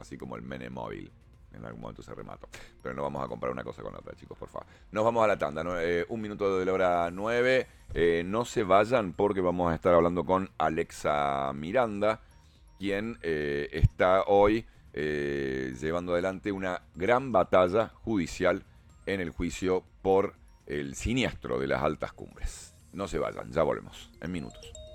así como el Mene Móvil. En algún momento se remató. Pero no vamos a comprar una cosa con otra, chicos, por favor. Nos vamos a la tanda, ¿no? 1 minuto de la hora 9. No se vayan porque vamos a estar hablando con Alexa Miranda, quien está hoy llevando adelante una gran batalla judicial en el juicio por el siniestro de las altas cumbres. No se vayan, ya volvemos en minutos.